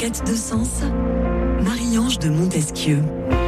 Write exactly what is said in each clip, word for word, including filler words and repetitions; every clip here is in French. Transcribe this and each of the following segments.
quête de sens, Marie-Ange de Montesquieu.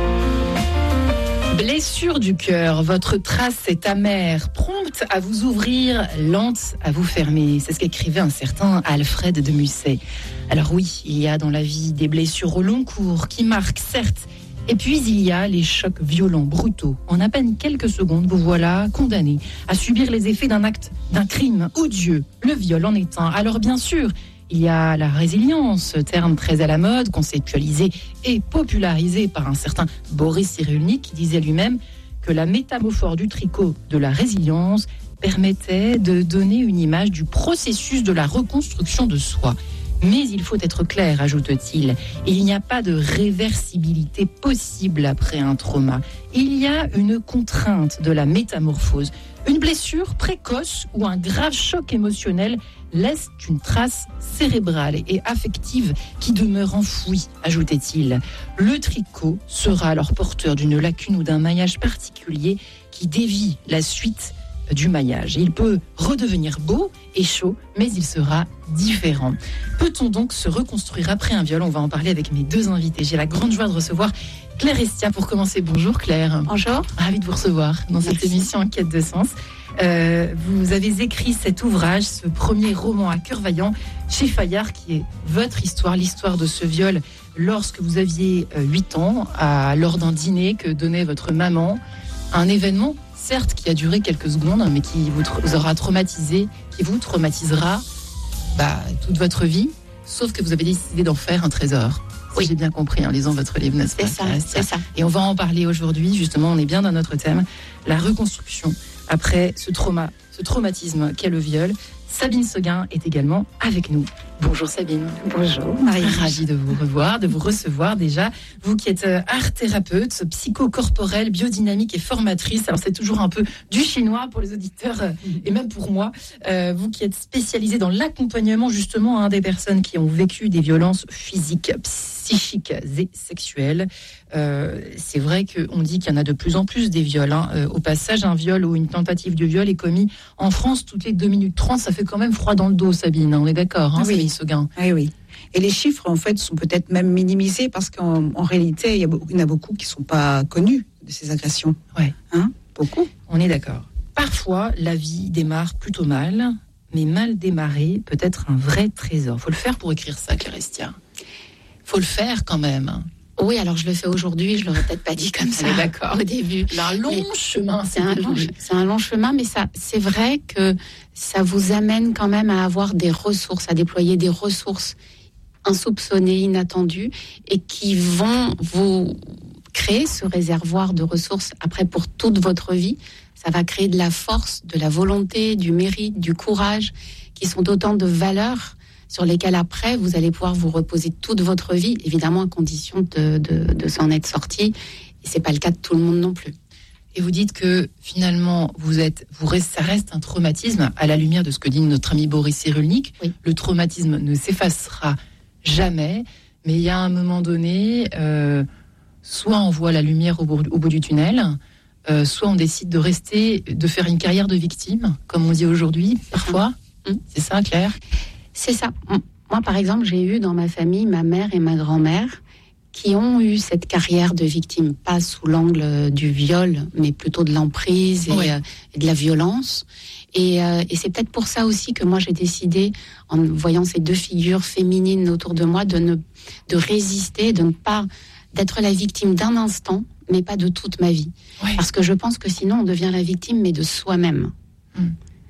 Blessure du cœur, votre trace est amère, prompte à vous ouvrir, lente à vous fermer. C'est ce qu'écrivait un certain Alfred de Musset. Alors oui, il y a dans la vie des blessures au long cours qui marquent, certes. Et puis il y a les chocs violents, brutaux. En à peine quelques secondes, vous voilà condamné à subir les effets d'un acte, d'un crime odieux. Le viol en est un. Alors bien sûr, il y a la résilience, terme très à la mode, conceptualisé et popularisé par un certain Boris Cyrulnik qui disait lui-même que la métaphore du tricot de la résilience permettait de donner une image du processus de la reconstruction de soi. Mais il faut être clair, ajoute-t-il, il n'y a pas de réversibilité possible après un trauma. Il y a une contrainte de la métamorphose. Une blessure précoce ou un grave choc émotionnel laisse une trace cérébrale et affective qui demeure enfouie, ajoutait-il. Le tricot sera alors porteur d'une lacune ou d'un maillage particulier qui dévie la suite du maillage. Il peut redevenir beau et chaud, mais il sera différent. Peut-on donc se reconstruire après un viol ? On va en parler avec mes deux invités. J'ai la grande joie de recevoir Claire Estia pour commencer. Bonjour Claire. Bonjour. Ravie de vous recevoir dans Merci. cette émission En quête de sens. Euh, vous avez écrit cet ouvrage, ce premier roman à cœur vaillant chez Fayard, qui est votre histoire, l'histoire de ce viol lorsque vous aviez huit ans, à, lors d'un dîner que donnait votre maman. Un événement, certes, qui a duré quelques secondes, mais qui vous, tra- vous aura traumatisé, qui vous traumatisera bah, toute votre vie, sauf que vous avez décidé d'en faire un trésor. Oui, si j'ai bien compris en lisant votre livre, n'est-ce pas ? C'est ça, c'est ça. Et on va en parler aujourd'hui, justement, on est bien dans notre thème, la reconstruction après ce trauma, ce traumatisme qu'est le viol. Sabine Seguin est également avec nous. Bonjour Sabine. Bonjour Marie. Ravie de vous revoir, de vous recevoir déjà. Vous qui êtes art thérapeute, psychocorporelle, biodynamique et formatrice. Alors c'est toujours un peu du chinois pour les auditeurs et même pour moi. Euh, vous qui êtes spécialisée dans l'accompagnement justement hein, des personnes qui ont vécu des violences physiques, psychiques et sexuelles. Euh, c'est vrai qu'on dit qu'il y en a de plus en plus des viols. Hein. Euh, au passage, un viol ou une tentative de viol est commis en France toutes les deux minutes trente. Ça fait quand même froid dans le dos, Sabine. On est d'accord, hein, oui. Sabine Seguin. Oui, oui. Et les chiffres, en fait, sont peut-être même minimisés parce qu'en en réalité, il y, a beaucoup, il y en a beaucoup qui ne sont pas connus de ces agressions. Ouais. Hein ? Beaucoup. On est d'accord. Parfois, la vie démarre plutôt mal, mais mal démarré peut être un vrai trésor. Faut le faire pour écrire ça, Claire Estia. Faut le faire quand même. Oui, alors je le fais aujourd'hui, je l'aurais peut-être pas dit comme ça d'accord. au début. Un long mais chemin, c'est un long, c'est un long chemin, mais ça, c'est vrai que ça vous amène quand même à avoir des ressources, à déployer des ressources insoupçonnées, inattendues, et qui vont vous créer ce réservoir de ressources après pour toute votre vie. Ça va créer de la force, de la volonté, du mérite, du courage, qui sont autant de valeurs sur lesquels après, vous allez pouvoir vous reposer toute votre vie, évidemment à condition de, de, de s'en être sorti. Et c'est pas le cas de tout le monde non plus. Et vous dites que finalement, vous êtes, vous reste, ça reste un traumatisme à la lumière de ce que dit notre ami Boris Cyrulnik. Oui. Le traumatisme ne s'effacera jamais, mais il y a un moment donné, euh, soit on voit la lumière au bout, au bout du tunnel, euh, soit on décide de rester, de faire une carrière de victime, comme on dit aujourd'hui, parfois. Hum. C'est ça, Claire ? C'est ça. Moi, par exemple, j'ai eu dans ma famille ma mère et ma grand-mère qui ont eu cette carrière de victime, pas sous l'angle du viol, mais plutôt de l'emprise et, oui. euh, et de la violence. Et, euh, et c'est peut-être pour ça aussi que moi, j'ai décidé, en voyant ces deux figures féminines autour de moi, de, ne, de résister, de ne pas, d'être la victime d'un instant, mais pas de toute ma vie. Oui. Parce que je pense que sinon, on devient la victime, mais de soi-même. Mm.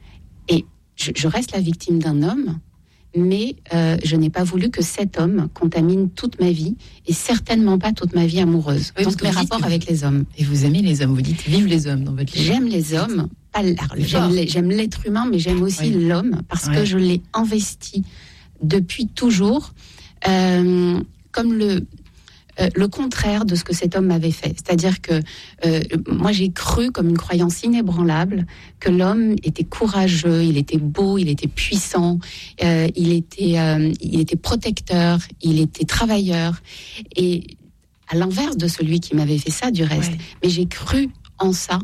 Et je, je reste la victime d'un homme, mais euh, je n'ai pas voulu que cet homme contamine toute ma vie et certainement pas toute ma vie amoureuse. Oui, donc mes rapports que... avec les hommes. Et vous aimez les hommes, vous dites vive les hommes dans votre livre. J'aime les hommes, pas j'aime, les, j'aime l'être humain, mais j'aime aussi oui. l'homme parce ouais. que je l'ai investi depuis toujours euh, comme le Euh, le contraire de ce que cet homme m'avait fait. C'est-à-dire que euh, moi, j'ai cru, comme une croyance inébranlable, que l'homme était courageux, il était beau, il était puissant, euh, il était, euh, il était protecteur, il était travailleur. Et à l'inverse de celui qui m'avait fait ça, du reste. Ouais. Mais j'ai cru en ça.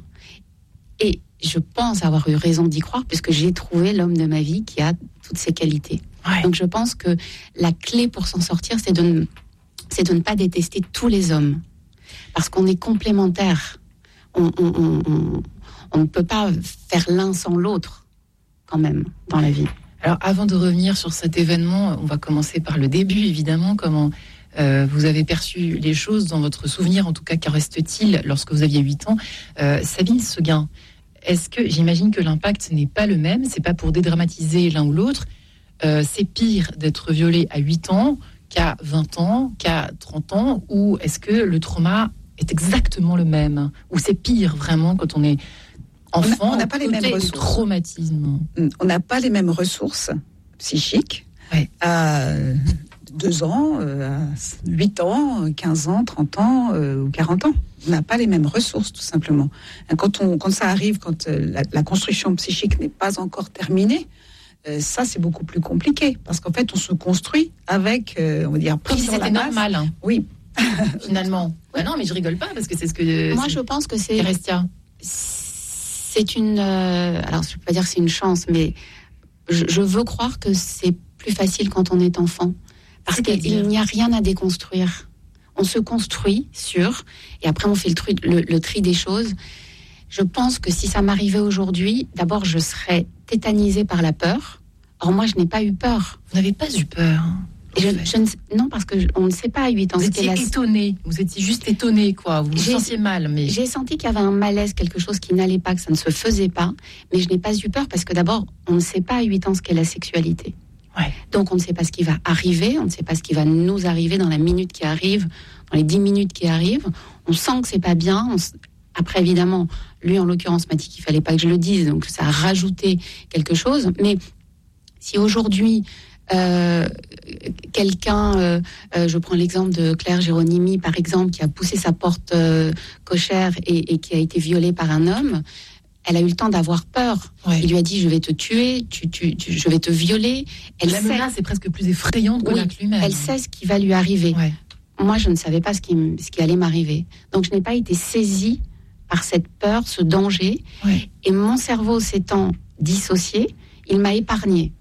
Et je pense avoir eu raison d'y croire, puisque j'ai trouvé l'homme de ma vie qui a toutes ces qualités. Ouais. Donc je pense que la clé pour s'en sortir, c'est de ne, c'est de ne pas détester tous les hommes. Parce qu'on est complémentaires. On, on, on, on, on ne peut pas faire l'un sans l'autre, quand même, dans la vie. Alors, avant de revenir sur cet événement, on va commencer par le début, évidemment. Comment euh, vous avez perçu les choses dans votre souvenir, en tout cas, qu'en reste-t-il lorsque vous aviez huit ans euh, Sabine Seguin, est-ce que, j'imagine que l'impact n'est pas le même, c'est pas pour dédramatiser l'un ou l'autre, euh, c'est pire d'être violé à huit ans qu'à vingt ans, qu'à trente ans, ou est-ce que le trauma est exactement le même, ou c'est pire vraiment quand on est enfant, on n'a pas les mêmes ressources. Traumatisme. On n'a pas les mêmes ressources psychiques ouais. à deux ans, à huit ans, quinze ans, trente ans euh, ou quarante ans. On n'a pas les mêmes ressources, tout simplement. Quand, on, quand ça arrive, quand la, la construction psychique n'est pas encore terminée, euh, ça, c'est beaucoup plus compliqué. Parce qu'en fait, on se construit avec, euh, on va dire, comme si c'était normal. Hein. Oui. Finalement. Ah non, mais je rigole pas, parce que c'est ce que... Moi, c'est... je pense que c'est... Kerestia. C'est une... Euh, alors, je ne peux pas dire que c'est une chance, mais je, je veux croire que c'est plus facile quand on est enfant. Parce qu'il n'y a rien à déconstruire. On se construit sur... Et après, on fait le tri, le, le tri des choses. Je pense que si ça m'arrivait aujourd'hui, d'abord, je serais tétanisée par la peur. Or, moi, je n'ai pas eu peur. Vous n'avez pas eu peur je, je ne, Non, parce qu'on ne sait pas à huit ans. Vous étiez la... étonnée. Vous étiez juste étonnée, quoi. Vous vous j'ai, sentiez mal. Mais... J'ai senti qu'il y avait un malaise, quelque chose qui n'allait pas, que ça ne se faisait pas. Mais je n'ai pas eu peur parce que d'abord, on ne sait pas à huit ans ce qu'est la sexualité. Ouais. Donc, on ne sait pas ce qui va arriver. On ne sait pas ce qui va nous arriver dans la minute qui arrive, dans les dix minutes qui arrivent. On sent que c'est pas bien. On... Après, évidemment, lui, en l'occurrence, m'a dit qu'il fallait pas que je le dise. Donc, ça a rajouté quelque chose. Mais si aujourd'hui... Euh, quelqu'un, euh, euh, je prends l'exemple de Claire Géronimi, par exemple, qui a poussé sa porte euh, cochère et, et qui a été violée par un homme, elle a eu le temps d'avoir peur. Ouais. Il lui a dit, je vais te tuer, tu, tu, tu, je vais te violer. Elle la sait... menace est presque plus effrayante que oui, l'acte lui-même. Elle sait ce qui va lui arriver. Ouais. Moi, je ne savais pas ce qui, ce qui allait m'arriver. Donc, je n'ai pas été saisie par cette peur, ce danger. Ouais. Et mon cerveau s'étant dissocié, il m'a épargnée.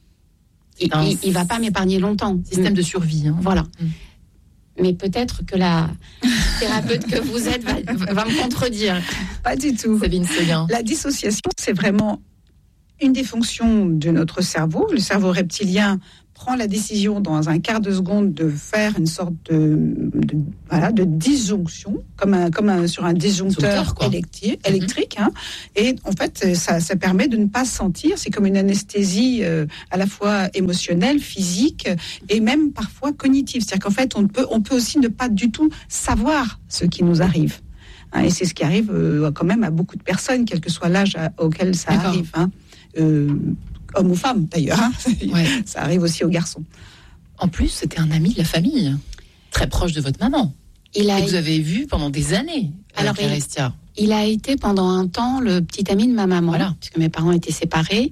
Il ne va pas m'épargner longtemps. Système de survie. Hein. Voilà. Mmh. Mais peut-être que la thérapeute que vous êtes va, va me contredire. Pas du tout. Sabine Seguin. La dissociation, c'est vraiment une des fonctions de notre cerveau. Le cerveau reptilien prend la décision dans un quart de seconde de faire une sorte de, de, voilà, de disjonction, comme, un, comme un, sur un disjoncteur électrique. électrique hein. Et en fait, ça, ça permet de ne pas sentir. C'est comme une anesthésie euh, à la fois émotionnelle, physique et même parfois cognitive. C'est-à-dire qu'en fait, on peut, on peut aussi ne pas du tout savoir ce qui nous arrive. Hein, et c'est ce qui arrive euh, quand même à beaucoup de personnes, quel que soit l'âge à, auquel ça D'accord. arrive. Hein. Euh, Homme ou femme, d'ailleurs. Hein. Ouais. Ça arrive aussi aux garçons. En plus, c'était un ami de la famille, très proche de votre maman. Il a... Et vous avez vu pendant des années. Alors, il, il a été pendant un temps le petit ami de ma maman, voilà. Puisque mes parents étaient séparés.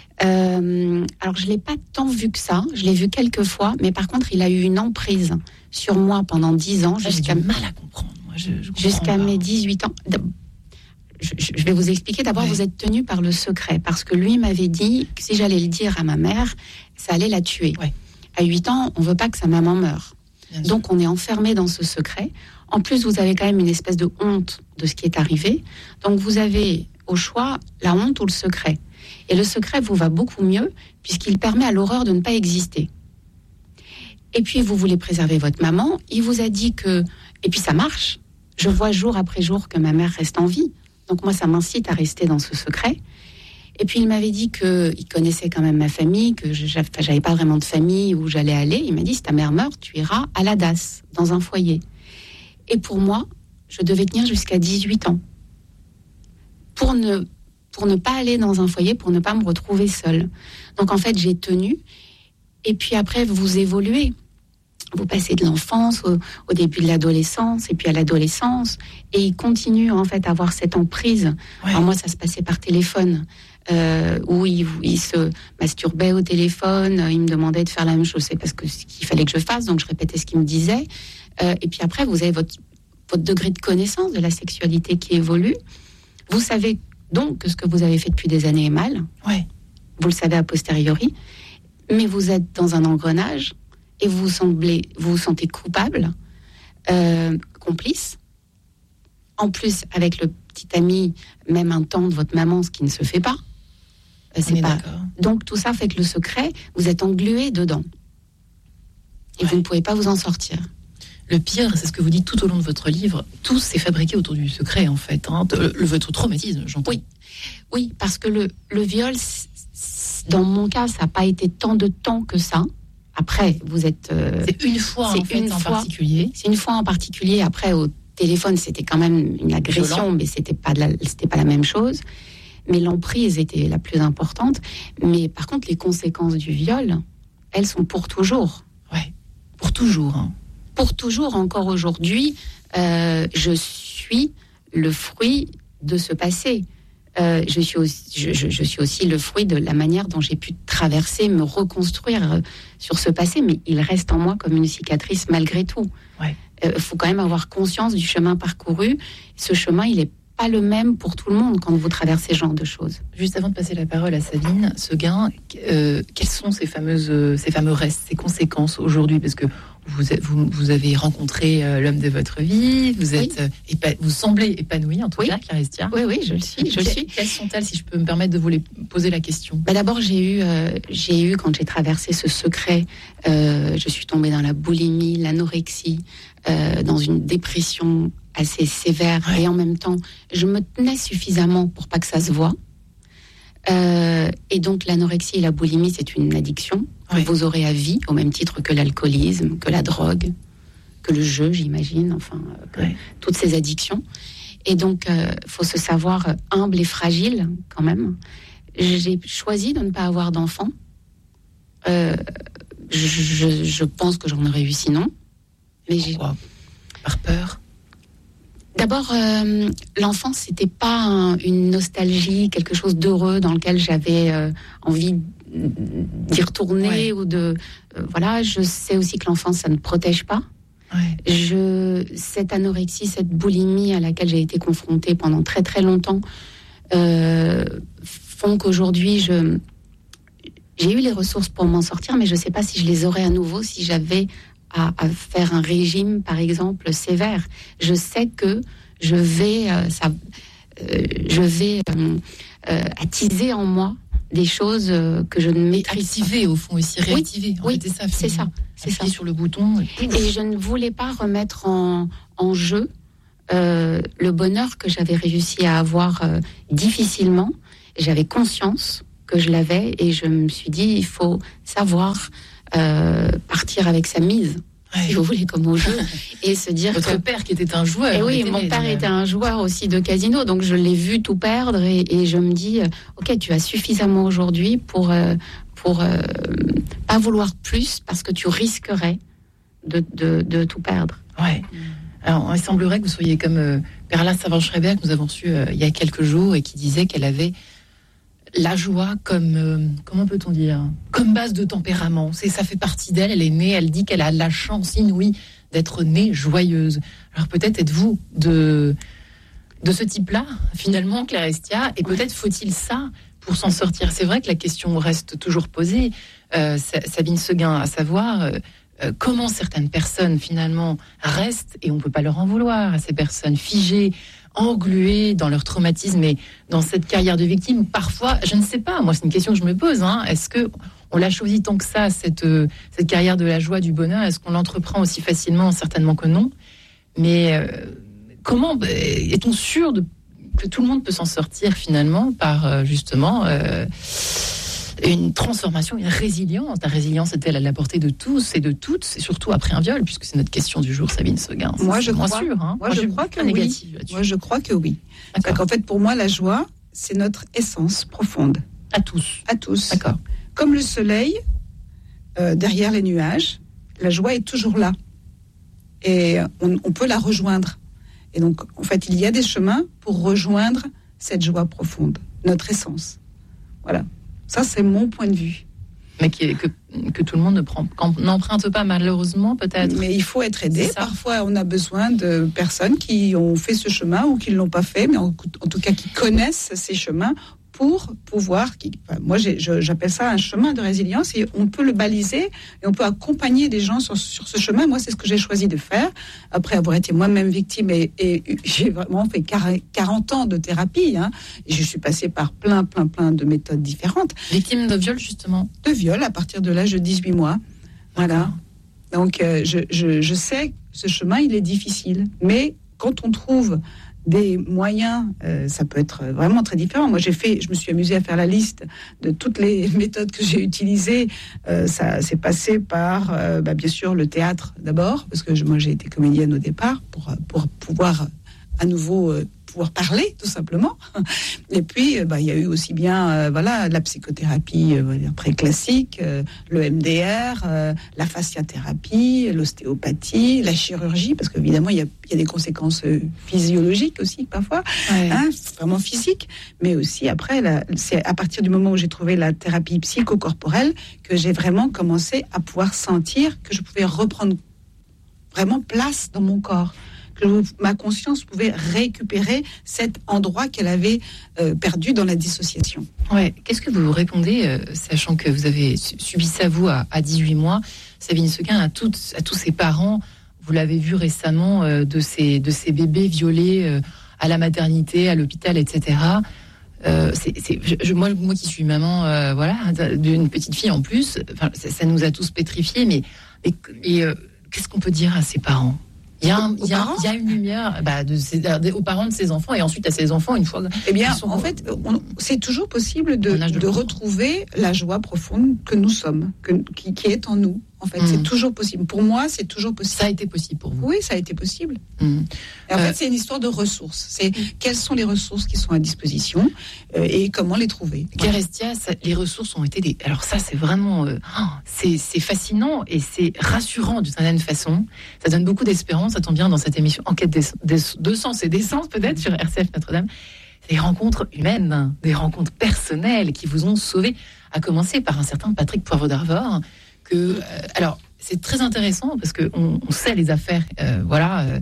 Euh, alors, je ne l'ai pas tant vu que ça. Je l'ai vu quelques fois. Mais par contre, il a eu une emprise sur moi pendant dix ans. Ah, jusqu'à... J'ai du mal à comprendre. Moi, je, je jusqu'à pas. Mes dix-huit ans. Je, je vais vous expliquer. D'abord, oui. Vous êtes tenu par le secret. Parce que lui m'avait dit que si j'allais le dire à ma mère, ça allait la tuer. Oui. À huit ans, on ne veut pas que sa maman meure. Bien Donc, sûr. On est enfermé dans ce secret. En plus, vous avez quand même une espèce de honte de ce qui est arrivé. Donc, vous avez au choix la honte ou le secret. Et le secret vous va beaucoup mieux puisqu'il permet à l'horreur de ne pas exister. Et puis, vous voulez préserver votre maman. Il vous a dit que... Et puis, ça marche. Je vois jour après jour que ma mère reste en vie. Donc moi, ça m'incite à rester dans ce secret. Et puis, il m'avait dit qu'il connaissait quand même ma famille, que je n'avais pas vraiment de famille où j'allais aller. Il m'a dit, si ta mère meurt, tu iras à la D A S, dans un foyer. Et pour moi, je devais tenir jusqu'à dix-huit ans. Pour ne, pour ne pas aller dans un foyer, pour ne pas me retrouver seule. Donc, en fait, j'ai tenu. Et puis après, vous évoluez. Vous passez de l'enfance au, au début de l'adolescence et puis à l'adolescence et il continue en fait à avoir cette emprise. Ouais. Alors moi ça se passait par téléphone euh, où il, il se masturbait au téléphone, il me demandait de faire la même chose, c'est parce que ce qu'il fallait que je fasse, donc je répétais ce qu'il me disait. Euh, et puis après vous avez votre votre degré de connaissance de la sexualité qui évolue. Vous savez donc que ce que vous avez fait depuis des années est mal. Ouais. Vous le savez a posteriori. mais vous êtes dans un engrenage et vous vous, semblez, vous, vous sentez coupable, euh, complice. En plus, avec le petit ami, même un temps de votre maman, ce qui ne se fait pas. Euh, c'est pas... Donc tout ça fait que le secret, vous êtes englué dedans. Et ouais. vous ne pouvez pas vous en sortir. Le pire, c'est ce que vous dites tout au long de votre livre, tout s'est fabriqué autour du secret, en fait. Hein. Le, le, votre traumatisme, j'entends. Oui, oui, parce que le, le viol, dans mon cas, ça n'a pas été tant de temps que ça. Après, vous êtes... Euh, c'est une fois, en, fait, une en fois, particulier. C'est une fois en particulier. Après, au téléphone, c'était quand même une agression, violent. Mais c'était pas, de la, c'était pas la même chose. Mais l'emprise était la plus importante. Mais par contre, les conséquences du viol, elles sont pour toujours. Ouais, pour toujours, hein. Pour toujours, encore aujourd'hui, euh, je suis le fruit de ce passé. Euh, je, suis aussi, je, je, je suis aussi le fruit de la manière dont j'ai pu traverser, me reconstruire euh, sur ce passé, mais il reste en moi comme une cicatrice malgré tout. Il ouais. euh, faut quand même avoir conscience du chemin parcouru. Ce chemin, il n'est pas le même pour tout le monde quand vous traversez ce genre de choses. Juste avant de passer la parole à Sabine Seguin, euh, quels sont ces, fameuses, ces fameux restes, ces conséquences aujourd'hui ? Parce que vous, vous, vous avez rencontré euh, l'homme de votre vie, vous, êtes, oui. euh, épa- vous semblez épanoui en tout oui. cas, Clarestia. Oui, oui, je le suis. Je que, le suis. Quelles sont-elles, si je peux me permettre de vous les poser la question ? Bah d'abord, j'ai eu, euh, j'ai eu, quand j'ai traversé ce secret, euh, je suis tombée dans la boulimie, l'anorexie, euh, dans une dépression assez sévère, ouais. Et en même temps, je me tenais suffisamment pour pas que ça se voit. Euh, et donc, l'anorexie et la boulimie, c'est une addiction que ouais. vous aurez à vie, au même titre que l'alcoolisme, que la drogue, que le jeu, j'imagine, enfin, que ouais. toutes ces addictions. Et donc, il euh, faut se savoir humble et fragile, quand même. J'ai choisi de ne pas avoir d'enfant. Euh, je, je, je pense que j'en aurais eu sinon. Mais Pourquoi ? Par peur ? D'abord, euh, l'enfance, c'était pas un, une nostalgie, quelque chose d'heureux dans lequel j'avais euh, envie d'y retourner ouais. ou de euh, voilà. Je sais aussi que l'enfance, ça ne protège pas. Ouais. Je cette anorexie, cette boulimie à laquelle j'ai été confrontée pendant très très longtemps euh, font qu'aujourd'hui, je j'ai eu les ressources pour m'en sortir, mais je sais pas si je les aurais à nouveau si j'avais À, à faire un régime, par exemple, sévère. Je sais que je vais, euh, ça, euh, je vais euh, euh, attiser en moi des choses euh, que je ne maîtrise pas. Activer, au fond, aussi réactiver. Oui, oui c'est ça. C'est ça. C'est ça. Sur le bouton. Et, et je ne voulais pas remettre en, en jeu euh, le bonheur que j'avais réussi à avoir euh, difficilement. J'avais conscience que je l'avais et je me suis dit, il faut savoir Euh, partir avec sa mise, ouais. si vous voulez, comme au jeu, et se dire votre que... père qui était un joueur. Et oui, mon père était un joueur aussi de casino, donc je l'ai vu tout perdre et, et je me dis, ok, tu as suffisamment aujourd'hui pour euh, pour euh, pas vouloir plus parce que tu risquerais de de, de tout perdre. Ouais. Alors, il semblerait que vous soyez comme euh, Perla Savant-Schreiber que nous avons su euh, il y a quelques jours et qui disait qu'elle avait la joie comme, euh, comment peut-on dire, comme base de tempérament. C'est, ça fait partie d'elle, elle est née, elle dit qu'elle a la chance inouïe d'être née joyeuse. Alors peut-être êtes-vous de, de ce type-là, finalement, Clarestia, et peut-être faut-il ça pour s'en sortir. C'est vrai que la question reste toujours posée. Euh, Sabine Seguin, à savoir... Euh, Euh, comment certaines personnes finalement restent, et on ne peut pas leur en vouloir à ces personnes figées, engluées dans leur traumatisme et dans cette carrière de victime. Parfois, je ne sais pas, moi c'est une question que je me pose, hein, est-ce qu'on l'a choisi tant que ça, cette, euh, cette carrière de la joie, du bonheur, est-ce qu'on l'entreprend aussi facilement? Certainement que non. Mais euh, comment est-on sûr de, que tout le monde peut s'en sortir finalement par euh, justement... Euh, une transformation, une résilience. La résilience est-elle à la portée de tous et de toutes, et surtout après un viol, puisque c'est notre question du jour, Sabine Seguin. Moi, je crois, sûr, hein. moi, moi, je crois que oui. Moi, je crois que oui. D'accord. En fait, pour moi, la joie, c'est notre essence profonde. À tous. À tous. D'accord. Comme le soleil, euh, derrière les nuages, la joie est toujours là. Et on, on peut la rejoindre. Et donc, en fait, il y a des chemins pour rejoindre cette joie profonde, notre essence. Voilà. Ça, c'est mon point de vue. Mais qui est, que, que tout le monde ne prend, n'emprunte pas, malheureusement, peut-être. Mais il faut être aidé. Parfois, on a besoin de personnes qui ont fait ce chemin ou qui ne l'ont pas fait, mais en, en tout cas qui connaissent ces chemins pour pouvoir, enfin, moi j'ai, je, j'appelle ça un chemin de résilience, et on peut le baliser et on peut accompagner des gens sur, sur ce chemin. Moi, c'est ce que j'ai choisi de faire après avoir été moi-même victime, et, et j'ai vraiment fait quarante ans de thérapie, hein, et je suis passée par plein, plein, plein de méthodes différentes. Victime de viol, justement. De viol à partir de l'âge de dix-huit mois. Voilà. Donc, euh, je, je, je sais que ce chemin, il est difficile. Mais quand on trouve des moyens, euh, ça peut être vraiment très différent. Moi, j'ai fait, je me suis amusée à faire la liste de toutes les méthodes que j'ai utilisées. Euh, ça s'est passé par, euh, bah, bien sûr, le théâtre d'abord, parce que je, moi, j'ai été comédienne au départ pour, pour pouvoir à nouveau euh, pouvoir parler, tout simplement. Et puis, bah, il y a eu aussi bien euh, voilà, la psychothérapie euh, très classique, euh, le M D R, euh, la fasciathérapie, l'ostéopathie, la chirurgie, parce qu'évidemment, il y a, il y a des conséquences euh, physiologiques aussi, parfois, ouais. hein, vraiment physiques, mais aussi après, la, c'est à partir du moment où j'ai trouvé la thérapie psychocorporelle que j'ai vraiment commencé à pouvoir sentir que je pouvais reprendre vraiment place dans mon corps. Que ma conscience pouvait récupérer cet endroit qu'elle avait euh, perdu dans la dissociation. Ouais. Qu'est-ce que vous répondez, euh, sachant que vous avez subi ça, vous, à, à dix-huit mois, Sabine Sequin, à, toutes, à tous ces parents, vous l'avez vu récemment, euh, de, ces, de ces bébés violés euh, à la maternité, à l'hôpital, et cetera. Euh, c'est, c'est, je, moi, moi qui suis maman, euh, voilà, d'une petite fille en plus, ça, ça nous a tous pétrifiés, mais, mais, mais euh, qu'est-ce qu'on peut dire à ces parents ? Il y, a un, il, y a, il y a une lumière bah, de ses, de, aux parents de ses enfants et ensuite à ses enfants une fois. Eh bien, sont, en fait, on, c'est toujours possible de, de, de retrouver la joie profonde que nous sommes, que, qui, qui est en nous. En fait, mmh. c'est toujours possible. Pour moi, c'est toujours possible. Ça a été possible pour vous. Oui, ça a été possible. Mmh. Et en euh, fait, c'est une histoire de ressources. C'est mmh. quelles sont les ressources qui sont à disposition euh, et comment les trouver. Carestia, ça, les ressources ont été des. Alors ça, c'est vraiment, euh, oh, c'est, c'est fascinant et c'est rassurant d'une certaine façon. Ça donne beaucoup d'espérance. Ça tombe bien dans cette émission Enquête des, des, de sens et d'essence peut-être sur R C F Notre-Dame. Des rencontres humaines, des rencontres personnelles qui vous ont sauvé. À commencer par un certain Patrick Poivre d'Arvor. Que, euh, alors, c'est très intéressant parce qu'on on sait les affaires, euh, voilà, euh,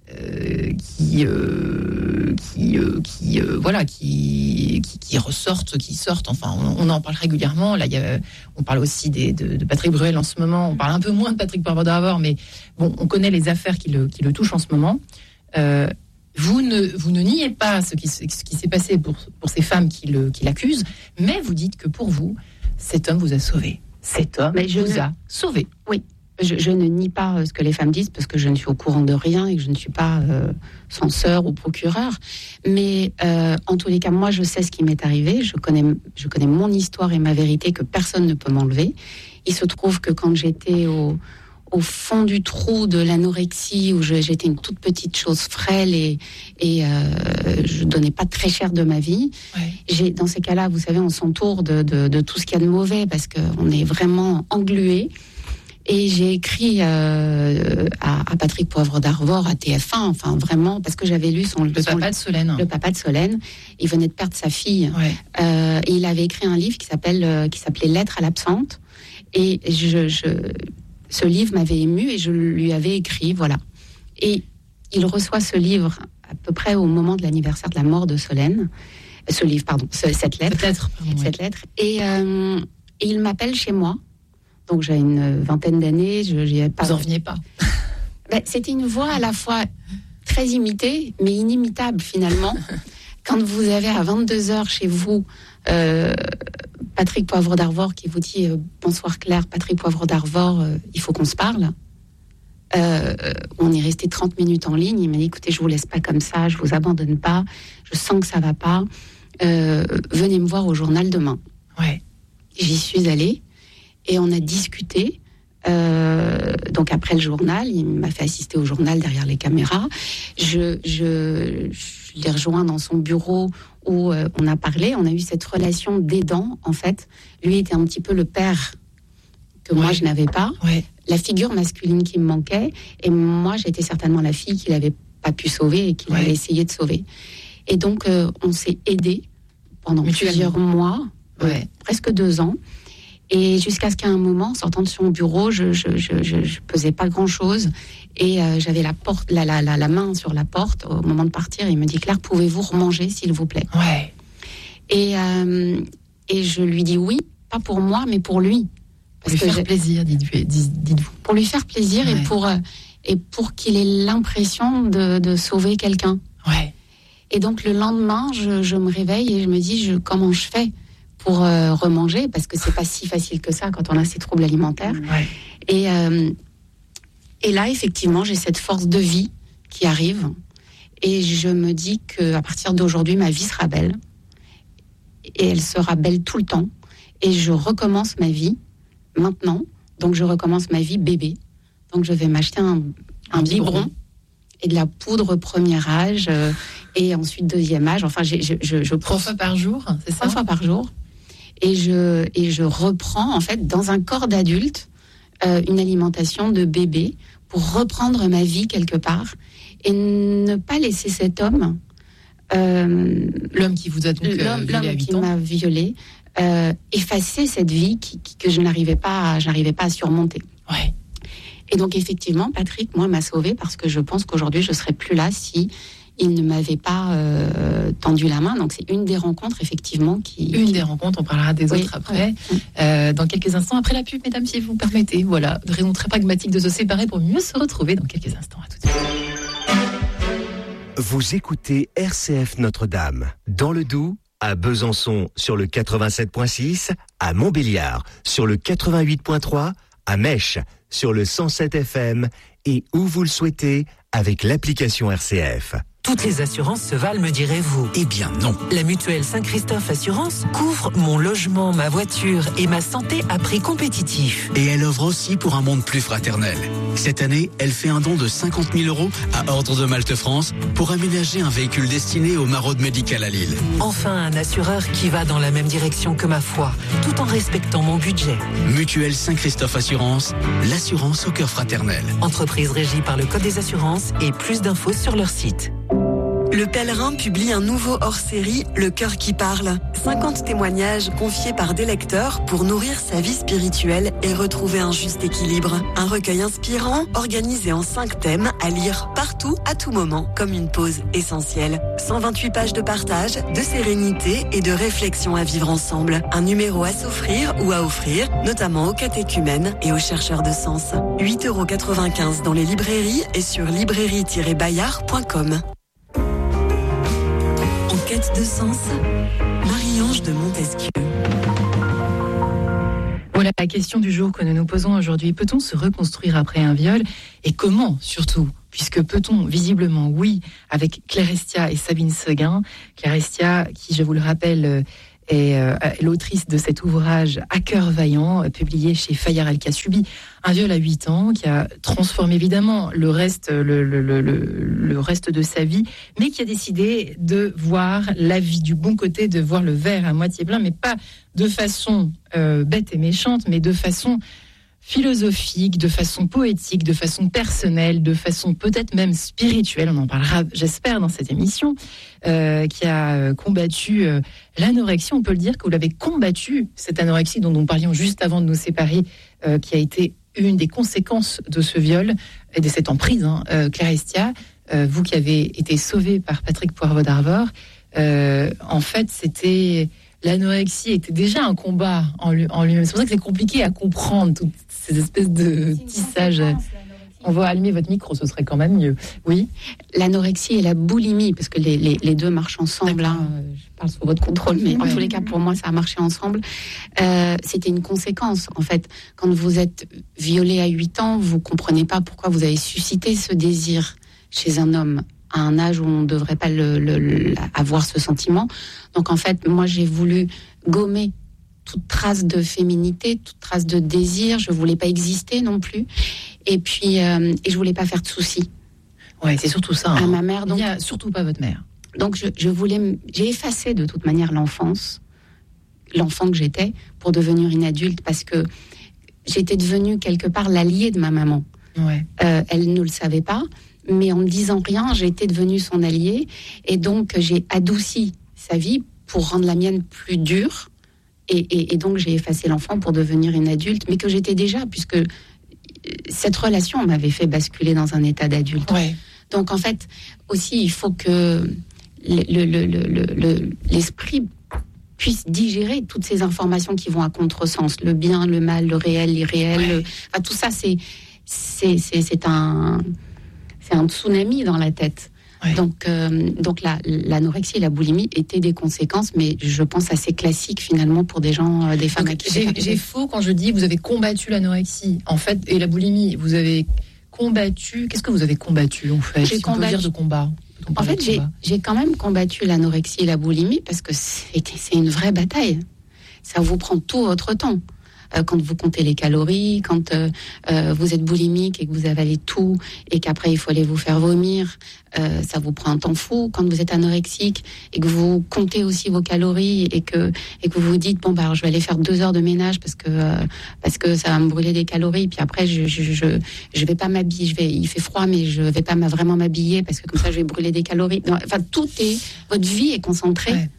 euh, qui, euh, qui, euh, qui, euh, voilà, qui, qui, qui ressortent, qui sortent. Enfin, on, on en parle régulièrement. Là, il y a, on parle aussi des, de, de Patrick Bruel en ce moment. On parle un peu moins de Patrick Poivre d'Arvor, mais bon, on connaît les affaires qui le, qui le touchent en ce moment. Euh, Vous ne, vous ne niez pas ce qui, ce qui s'est passé pour, pour ces femmes qui, le, qui l'accusent, mais vous dites que pour vous, cet homme vous a sauvé. Cet homme mais je vous ne... a sauvé. Oui, je, je ne nie pas ce que les femmes disent parce que je ne suis au courant de rien et que je ne suis pas euh, censeur ou procureur. Mais euh, en tous les cas, moi, je sais ce qui m'est arrivé. Je connais, je connais mon histoire et ma vérité que personne ne peut m'enlever. Il se trouve que quand j'étais au... au fond du trou de l'anorexie, où je, j'étais une toute petite chose frêle et, et euh, je donnais pas très cher de ma vie. Ouais. J'ai, dans ces cas-là, vous savez, on s'entoure de, de, de tout ce qu'il y a de mauvais parce qu'on est vraiment englué. Et j'ai écrit euh, à, à Patrick Poivre d'Arvor, à T F un, enfin vraiment, parce que j'avais lu son... Le son, papa de Solène. Le papa de Solène. Il venait de perdre sa fille. Ouais. Euh, et il avait écrit un livre qui, s'appelle, euh, qui s'appelait « Lettre à l'absente ». Et je... je ce livre m'avait ému et je lui avais écrit, voilà. Et il reçoit ce livre à peu près au moment de l'anniversaire de la mort de Solène. Ce livre, pardon, ce, cette lettre. Peut-être, pardon, cette ouais. lettre. Et, euh, et il m'appelle chez moi. Donc j'ai une vingtaine d'années. Je, j'ai pas... Vous en veniez pas. Ben, c'était une voix à la fois très imitée, mais inimitable finalement. Quand vous avez à vingt-deux heures chez vous... Euh, Patrick Poivre d'Arvor qui vous dit euh, bonsoir Claire, Patrick Poivre d'Arvor, euh, il faut qu'on se parle. Euh, on est resté trente minutes en ligne. Il m'a dit écoutez, je vous laisse pas comme ça, je vous abandonne pas, je sens que ça va pas. Euh, venez me voir au journal demain. Ouais. J'y suis allée et on a discuté. Euh, donc après le journal, il m'a fait assister au journal derrière les caméras. Je, je, je l'ai rejoint dans son bureau où euh, on a parlé. On a eu cette relation d'aidant en fait. Lui était un petit peu le père que ouais. moi je n'avais pas, ouais. la figure masculine qui me manquait, et moi j'étais certainement la fille qu'il n'avait pas pu sauver et qu'il ouais. avait essayé de sauver. Et donc euh, on s'est aidés pendant plusieurs mois, ouais. euh, presque deux ans. Et jusqu'à ce qu'à un moment, sortant de son bureau, je je je je, je pesais pas grand chose et euh, j'avais la porte, la, la la la main sur la porte au moment de partir. Il me dit Claire, pouvez-vous remanger s'il vous plaît? Ouais. Et, euh, et je lui dis oui, pas pour moi, mais pour lui. Pour lui faire j'ai... plaisir, dites-vous. Pour lui faire plaisir ouais. et pour, euh, et pour qu'il ait l'impression de, de sauver quelqu'un. Ouais. Et donc le lendemain, je, je me réveille et je me dis je, comment je fais pour euh, remanger, parce que c'est pas si facile que ça quand on a ces troubles alimentaires. Ouais. Et, euh, et là, effectivement, j'ai cette force de vie qui arrive. Et je me dis qu'à partir d'aujourd'hui, ma vie sera belle. Et elle sera belle tout le temps. Et je recommence ma vie maintenant. Donc je recommence ma vie bébé. Donc je vais m'acheter un, un, un biberon. biberon et de la poudre premier âge. Euh, et ensuite deuxième âge. Enfin, j'ai, je, je, je trois fois par jour, c'est ça ? Trois fois par jour. Et je, et je reprends, en fait, dans un corps d'adulte, euh, une alimentation de bébé pour reprendre ma vie quelque part et ne pas laisser cet homme... Euh, l'homme qui vous a donc l'homme, euh, violé à huit ans. L'homme qui m'a violée, euh, effacer cette vie qui, qui, que je n'arrivais pas, à, je n'arrivais pas à surmonter. Ouais. Et donc, effectivement, Patrick, moi, m'a sauvée parce que je pense qu'aujourd'hui, je ne serais plus là si... il ne m'avait pas euh, tendu la main. Donc, c'est une des rencontres, effectivement, qui... Une des rencontres, on parlera des oui, autres après. Oui. Euh, dans quelques instants, après la pub, mesdames, si vous permettez. Voilà, de raison très pragmatique de se séparer pour mieux se retrouver dans quelques instants. À tout de suite. Vous écoutez R C F Notre-Dame. Dans le Doubs, à Besançon, sur le quatre-vingt-sept virgule six, à Montbéliard, sur le quatre-vingt-huit virgule trois, à Mèche, sur le cent sept F M, et où vous le souhaitez, avec l'application R C F. Toutes les assurances se valent, me direz-vous. Eh bien non. La mutuelle Saint-Christophe Assurance couvre mon logement, ma voiture et ma santé à prix compétitif. Et elle offre aussi pour un monde plus fraternel. Cette année, elle fait un don de cinquante mille euros à Ordre de Malte France pour aménager un véhicule destiné aux maraudes médicales à Lille. Enfin, un assureur qui va dans la même direction que ma foi, tout en respectant mon budget. Mutuelle Saint-Christophe Assurance, l'assurance au cœur fraternel. Entreprise régie par le Code des assurances et plus d'infos sur leur site. Le Pèlerin publie un nouveau hors-série, Le Cœur qui parle. cinquante témoignages confiés par des lecteurs pour nourrir sa vie spirituelle et retrouver un juste équilibre. Un recueil inspirant, organisé en cinq thèmes, à lire partout, à tout moment, comme une pause essentielle. cent vingt-huit pages de partage, de sérénité et de réflexion à vivre ensemble. Un numéro à s'offrir ou à offrir, notamment aux catéchumènes et aux chercheurs de sens. huit euros quatre-vingt-quinze dans les librairies et sur librairie tiret bayard point com. En quête de sens, Marie-Ange de Montesquieu. Voilà la question du jour que nous nous posons aujourd'hui. Peut-on se reconstruire après un viol ? Et comment, surtout ? Puisque peut-on, visiblement, oui, avec Claire Estia et Sabine Seguin. Claire Estia, qui, je vous le rappelle, est euh, l'autrice de cet ouvrage « À cœur vaillant », publié chez Fayard-El, qui a subi un viol à huit ans, qui a transformé évidemment le reste, le, le, le, le reste de sa vie, mais qui a décidé de voir la vie du bon côté, de voir le verre à moitié plein, mais pas de façon euh, bête et méchante, mais de façon philosophique, de façon poétique, de façon personnelle, de façon peut-être même spirituelle. On en parlera, j'espère, dans cette émission, euh, qui a combattu euh, l'anorexie. On peut le dire que vous l'avez combattu, cette anorexie dont nous parlions juste avant de nous séparer, euh, qui a été une des conséquences de ce viol et de cette emprise. Hein. Euh, Claire Estia, euh, vous qui avez été sauvée par Patrick Poivre d'Arvor, euh, en fait, c'était... L'anorexie était déjà un combat en lui-même. C'est pour ça que c'est compliqué à comprendre toutes ces espèces de tissages. On va allumer votre micro, ce serait quand même mieux. Oui. L'anorexie et la boulimie, parce que les, les, les deux marchent ensemble. Hein. Je parle sous votre contrôle, mais ouais. En tous les cas, pour moi, ça a marché ensemble. Euh, c'était une conséquence, en fait. Quand vous êtes violé à huit ans, vous comprenez pas pourquoi vous avez suscité ce désir chez un homme à un âge où on ne devrait pas le, le, le, avoir ce sentiment. Donc en fait, moi j'ai voulu gommer toute trace de féminité, toute trace de désir. Je voulais pas exister non plus. Et puis, euh, et je voulais pas faire de soucis. Ouais, c'est surtout ça. À hein. ma mère. Donc, il y a surtout pas votre mère. Donc je, je voulais, j'ai effacé de toute manière l'enfance, l'enfant que j'étais, pour devenir une adulte, parce que j'étais devenue quelque part l'alliée de ma maman. Ouais. Euh, elle ne le savait pas. Mais en ne disant rien, j'ai été devenue son alliée. Et donc, j'ai adouci sa vie pour rendre la mienne plus dure. Et, et, et donc, j'ai effacé l'enfant pour devenir une adulte, mais que j'étais déjà, puisque cette relation m'avait fait basculer dans un état d'adulte. Ouais. Donc, en fait, aussi, il faut que le, le, le, le, le, l'esprit puisse digérer toutes ces informations qui vont à contresens, le bien, le mal, le réel, l'irréel. Ouais. Le... Enfin, tout ça, c'est, c'est, c'est, c'est, un, c'est un tsunami dans la tête. Ouais. Donc, euh, donc la, l'anorexie et la boulimie étaient des conséquences, mais je pense assez classiques finalement pour des gens, euh, des femmes donc, à qui j'ai, j'ai faux quand je dis vous avez combattu l'anorexie, en fait, et la boulimie. Vous avez combattu. Qu'est-ce que vous avez combattu en fait? J'ai si combattu. On peut dire de combat. En fait, j'ai, j'ai quand même combattu l'anorexie et la boulimie parce que c'est, c'est une vraie bataille. Ça vous prend tout votre temps. Euh, quand vous comptez les calories, quand euh, euh, vous êtes boulimique et que vous avalez tout et qu'après il faut aller vous faire vomir, euh, ça vous prend un temps fou. Quand vous êtes anorexique et que vous comptez aussi vos calories et que et que vous vous dites bon bah alors, je vais aller faire deux heures de ménage parce que euh, parce que ça va me brûler des calories. Puis après je je je je vais pas m'habiller, je vais il fait froid mais je vais pas vraiment m'habiller parce que comme ça je vais brûler des calories. Non, enfin tout est votre vie est concentrée ouais.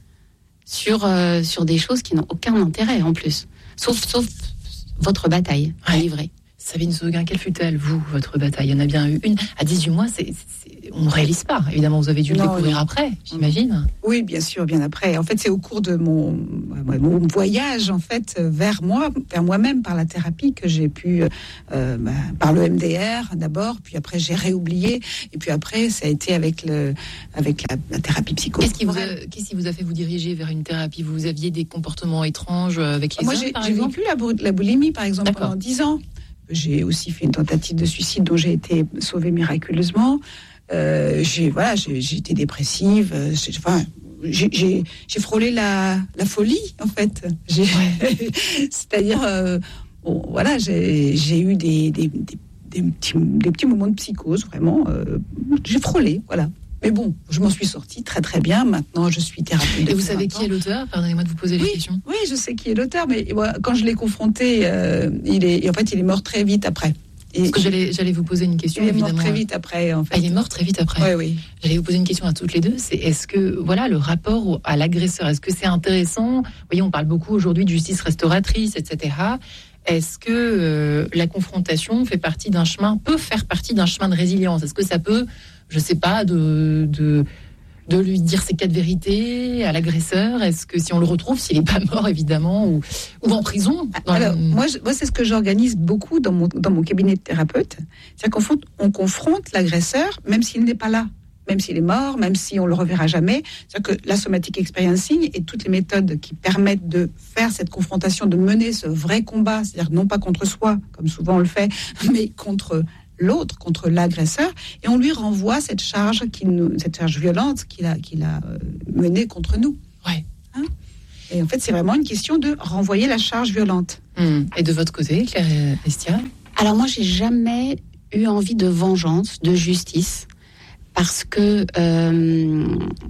sur euh, sur des choses qui n'ont aucun intérêt en plus. Sauf, sauf votre bataille à ouais. livrer. Sabine Sauguin, quelle fut-elle, vous, votre bataille? Il y en a bien eu une. À dix-huit mois, c'est, c'est, on ne réalise pas. Évidemment, vous avez dû non, le découvrir non. après, j'imagine. Oui, bien sûr, bien après. En fait, c'est au cours de mon, mon voyage, en fait, vers moi, vers moi-même, par la thérapie, que j'ai pu, euh, bah, par le M D R d'abord, puis après j'ai réoublié, et puis après, ça a été avec, le, avec la, la thérapie psychosociale. Qu'est-ce qui, vous a, qu'est-ce qui vous a fait vous diriger vers une thérapie? Vous aviez des comportements étranges avec les Moi, hommes, j'ai, par j'ai exemple vécu la, la boulimie, par exemple, D'accord. pendant dix ans. J'ai aussi fait une tentative de suicide dont j'ai été sauvée miraculeusement. Euh, j'ai voilà, j'ai, j'ai été dépressive. J'ai, enfin, j'ai, j'ai, j'ai frôlé la, la folie en fait. J'ai, ouais. C'est-à-dire, euh, bon, voilà, j'ai, j'ai eu des, des, des, des, petits, des petits moments de psychose vraiment. Euh, j'ai frôlé, voilà. Mais bon, je m'en suis sortie très très bien. Maintenant, je suis thérapeute. Et vous savez qui est l'auteur? Pardonnez-moi de vous poser oui, des questions. Oui, je sais qui est l'auteur, mais ouais, quand je l'ai confronté, euh, il est, en fait, il est mort très vite après. Et Parce que j'allais, j'allais vous poser une question. Il est évidemment. mort très vite après, en fait. Ah, il est mort très vite après. Oui, oui. J'allais vous poser une question à toutes les deux. C'est est-ce que, voilà, le rapport à l'agresseur, est-ce que c'est intéressant? Vous voyez, on parle beaucoup aujourd'hui de justice restauratrice, et cetera. Est-ce que euh, la confrontation fait partie d'un chemin, peut faire partie d'un chemin de résilience? Est-ce que ça peut, je sais pas, de, de, de lui dire ses quatre vérités à l'agresseur? Est-ce que si on le retrouve, s'il n'est pas mort évidemment, ou, ou en prison? Alors, le... moi, je, moi, c'est ce que j'organise beaucoup dans mon, dans mon cabinet de thérapeute. C'est-à-dire qu'on confronte, on confronte l'agresseur, même s'il n'est pas là. Même s'il est mort, même si on le reverra jamais. C'est-à-dire que la somatic experiencing et toutes les méthodes qui permettent de faire cette confrontation, de mener ce vrai combat, c'est-à-dire non pas contre soi, comme souvent on le fait, mais contre l'autre, contre l'agresseur, et on lui renvoie cette charge, qui nous, cette charge violente qu'il a, qu'il a euh, menée contre nous. Ouais. Hein? Et en fait, c'est vraiment une question de renvoyer la charge violente. Mmh. Et de votre côté, Claire Estia? Alors moi, j'ai jamais eu envie de vengeance, de justice. Parce que euh,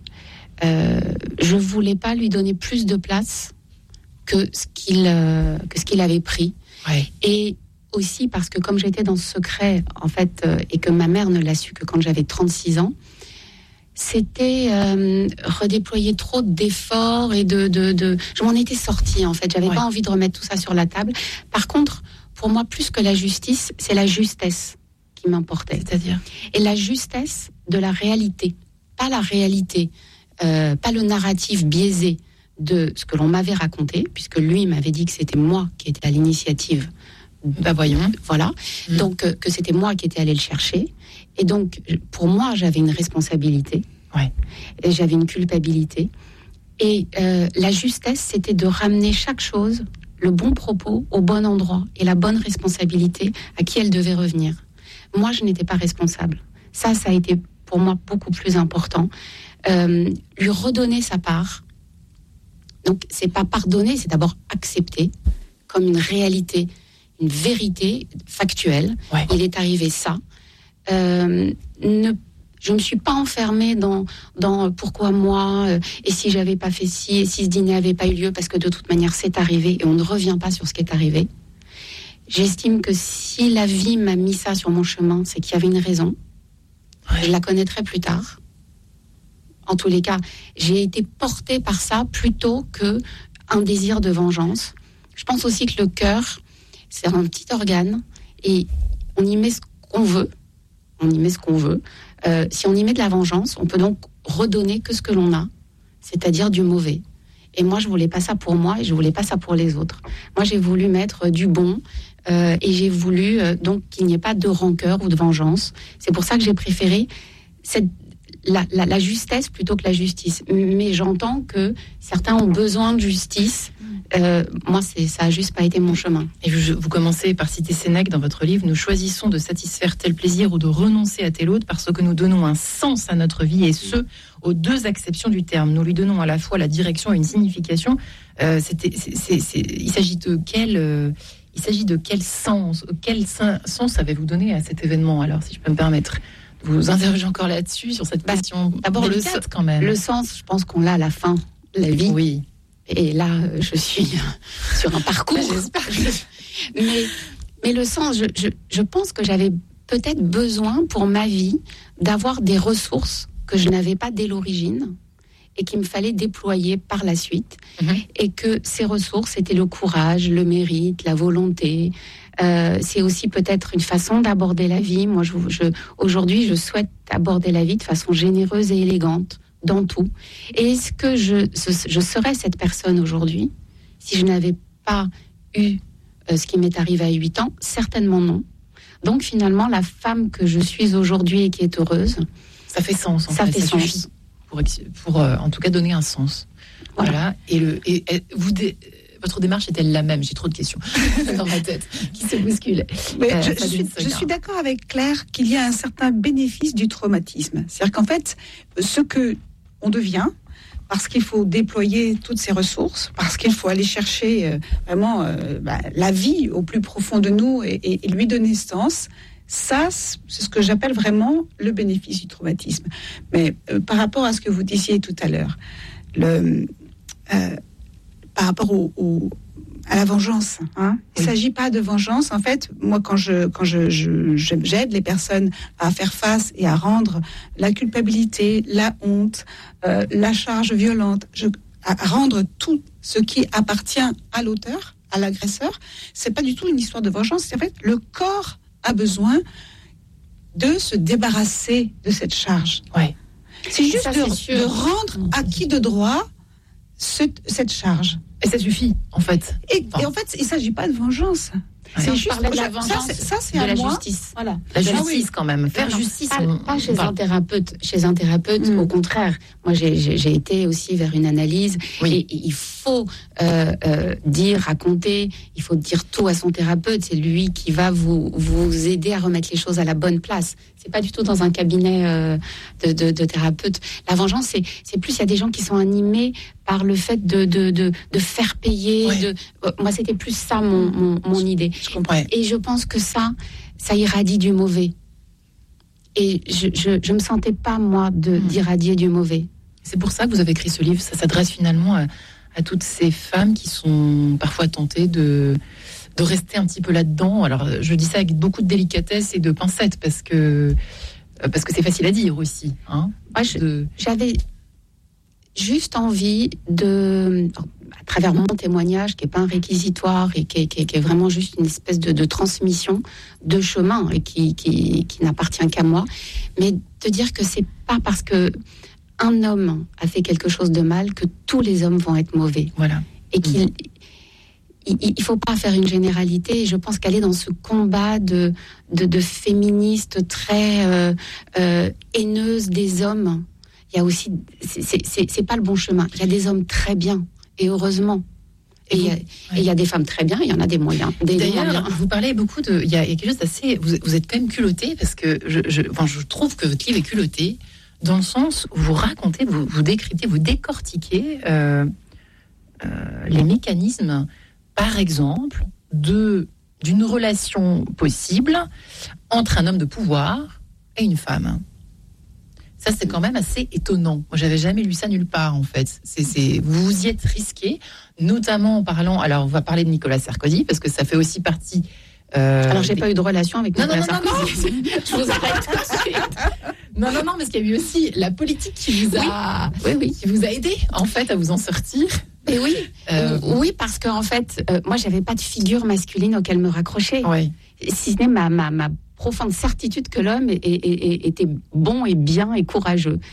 euh, je voulais pas lui donner plus de place que ce qu'il euh, que ce qu'il avait pris. Ouais. Et aussi parce que comme j'étais dans ce secret en fait euh, et que ma mère ne l'a su que quand j'avais trente-six ans, c'était euh, redéployer trop d'efforts et de de, de... je m'en étais sortie en fait. J'avais ouais. pas envie de remettre tout ça sur la table. Par contre, pour moi, plus que la justice, c'est la justesse qui m'importait. C'est-à-dire? Et la justesse de la réalité, pas la réalité, euh, pas le narratif biaisé de ce que l'on m'avait raconté, puisque lui m'avait dit que c'était moi qui étais à l'initiative. Bah voyons. Voilà. Mmh. Donc euh, que c'était moi qui étais allée le chercher. Et donc pour moi j'avais une responsabilité. Ouais. Et j'avais une culpabilité. Et euh, la justesse, c'était de ramener chaque chose, le bon propos, au bon endroit et la bonne responsabilité à qui elle devait revenir. Moi, je n'étais pas responsable. Ça, ça a été pour moi beaucoup plus important. Euh, lui redonner sa part. Donc, c'est pas pardonner, c'est d'abord accepter comme une réalité, une vérité factuelle. Ouais. Il est arrivé ça. Euh, ne, je ne me suis pas enfermée dans, dans pourquoi moi, euh, et si j'avais pas fait ci, et si ce dîner avait pas eu lieu, parce que de toute manière, c'est arrivé, et on ne revient pas sur ce qui est arrivé. J'estime que si la vie m'a mis ça sur mon chemin, c'est qu'il y avait une raison. Ouais. Je la connaîtrai plus tard. En tous les cas, j'ai été portée par ça plutôt qu'un désir de vengeance. Je pense aussi que le cœur, c'est un petit organe et on y met ce qu'on veut. On y met ce qu'on veut. Euh, si on y met de la vengeance, on peut donc redonner que ce que l'on a, c'est-à-dire du mauvais. Et moi, je voulais pas ça pour moi et je voulais pas ça pour les autres. Moi, j'ai voulu mettre du bon euh, et j'ai voulu euh, donc qu'il n'y ait pas de rancœur ou de vengeance. C'est pour ça que j'ai préféré cette, la, la, la justesse plutôt que la justice. Mais j'entends que certains ont besoin de justice. Euh, moi, c'est, ça a juste pas été mon chemin. Et vous, vous commencez par citer Sénèque dans votre livre. Nous choisissons de satisfaire tel plaisir ou de renoncer à tel autre parce que nous donnons un sens à notre vie et ce, aux deux acceptions du terme. Nous lui donnons à la fois la direction et une signification. Euh, c'était, c'est, c'est, c'est, il s'agit de quel, euh, il s'agit de quel sens, quel sens avez-vous donné à cet événement? Alors, si je peux me permettre, vous interrogez encore là-dessus sur cette bah, question. D'abord, le sens, quand même. Le sens, je pense qu'on l'a à la fin, la vie. Oui. Et là, je suis sur un parcours. J'espère. mais, mais le sens, je, je, je pense que j'avais peut-être besoin pour ma vie d'avoir des ressources que je n'avais pas dès l'origine et qu'il me fallait déployer par la suite. Mm-hmm. Et que ces ressources, c'était le courage, le mérite, la volonté. Euh, c'est aussi peut-être une façon d'aborder la vie. Moi, je, je, aujourd'hui, je souhaite aborder la vie de façon généreuse et élégante. Dans tout. Et est-ce que je, je serais cette personne aujourd'hui si je n'avais pas eu euh, ce qui m'est arrivé à huit ans? Certainement non. Donc finalement, la femme que je suis aujourd'hui et qui est heureuse, ça fait sens. En ça fait, fait ça sens. Suffit pour, pour euh, en tout cas donner un sens. Voilà. voilà. Et, le, et, et vous... Dé... Votre démarche est-elle la même? J'ai trop de questions dans ma tête qui se bousculent. Mais euh, je, je, suis, je suis d'accord avec Claire qu'il y a un certain bénéfice du traumatisme. C'est-à-dire qu'en fait, ce que on devient, parce qu'il faut déployer toutes ses ressources, parce qu'il faut aller chercher euh, vraiment euh, bah, la vie au plus profond de nous et, et, et lui donner sens, ça, c'est ce que j'appelle vraiment le bénéfice du traumatisme. Mais euh, par rapport à ce que vous disiez tout à l'heure, le, euh, par rapport au, au, à la vengeance, hein, oui. Il ne s'agit pas de vengeance. En fait, moi, quand je, quand je, je, je, j'aide les personnes à faire face et à rendre la culpabilité, la honte, euh, la charge violente, je, à rendre tout ce qui appartient à l'auteur, à l'agresseur, c'est pas du tout une histoire de vengeance. C'est en fait, le corps a besoin de se débarrasser de cette charge. Ouais. C'est juste ça, de, c'est de rendre acquis de droit ce, cette charge. Et ça suffit, en fait. Et, enfin. et en fait, il ne s'agit pas de vengeance. Ouais. C'est juste de la vengeance, ça, c'est, ça, c'est de la moi. Justice. Voilà. La justice, oui. Quand même. Faire non, justice. Pas, on, pas chez, un thérapeute. chez un thérapeute. Mmh. Au contraire. Moi, j'ai, j'ai, j'ai été aussi vers une analyse. Oui. Et, et il faut euh, euh, dire, raconter. Il faut dire tout à son thérapeute. C'est lui qui va vous, vous aider à remettre les choses à la bonne place. C'est pas du tout dans un cabinet euh, de, de, de thérapeute. La vengeance, c'est, c'est plus, il y a des gens qui sont animés par le fait de, de, de, de faire payer. Ouais. De, euh, moi, c'était plus ça mon, mon, mon idée. Je comprends. Et je pense que ça, ça irradie du mauvais. Et je, je, je me sentais pas, moi, de, mmh. d'irradier du mauvais. C'est pour ça que vous avez écrit ce livre. Ça s'adresse finalement à, à toutes ces femmes qui sont parfois tentées de... de rester un petit peu là-dedans. Alors, je dis ça avec beaucoup de délicatesse et de pincettes, parce que, parce que c'est facile à dire aussi. Hein, Moi, je, de... J'avais juste envie de, à travers mon témoignage, qui n'est pas un réquisitoire et qui est, qui est, qui est vraiment juste une espèce de, de transmission de chemin et qui, qui, qui n'appartient qu'à moi, mais de dire que c'est pas parce que un homme a fait quelque chose de mal que tous les hommes vont être mauvais. Voilà. Et qu'il... Mmh. Il ne faut pas faire une généralité. Je pense qu'aller dans ce combat de, de, de féministes très euh, euh, haineuses des hommes, il y a aussi, c'est, c'est, c'est pas le bon chemin. Il y a des hommes très bien, et heureusement. Et il ouais. y, y a des femmes très bien, il y en a des moyens. Des D'ailleurs, moyens. Vous parlez beaucoup de... Il y, y a quelque chose d'assez... Vous, vous êtes quand même culotté, parce que je, je, enfin, je trouve que votre livre est culotté, dans le sens où vous racontez, vous, vous décryptez, vous décortiquez euh, euh, les mécanismes... Par exemple, de, d'une relation possible entre un homme de pouvoir et une femme. Ça, c'est quand même assez étonnant. Moi, j'avais jamais lu ça nulle part, en fait. C'est, c'est, vous vous y êtes risqué, notamment en parlant... Alors, on va parler de Nicolas Sarkozy, parce que ça fait aussi partie... Euh, alors, j'ai des... pas eu de relation avec non, Nicolas non, non, Sarkozy. Non, non, je vous arrête tout de suite. Non, non, non, parce qu'il y a eu aussi la politique qui vous a, oui, oui, oui. Qui vous a aidé, en fait, à vous en sortir. Et oui, euh, oui, parce qu'en fait, euh, moi, j'avais pas de figure masculine auquel me raccrocher. Oui. Si ce n'est ma, ma, ma profonde certitude que l'homme est, est, est, était bon et bien et courageux.